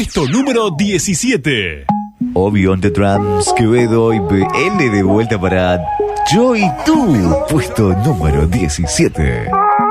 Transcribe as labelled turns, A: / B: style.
A: Puesto número 17.
B: Obi on the drums, Quevedo y BL de vuelta para Yo y Tú. Puesto número 17.